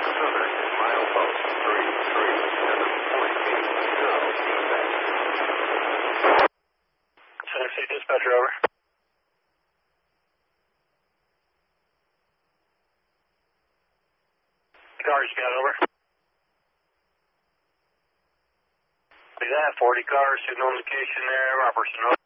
Southern, milepost 337.80, Tennessee dispatcher, over. Cars you got, over. See that, 40 cars, signal indication there, Robertson, over.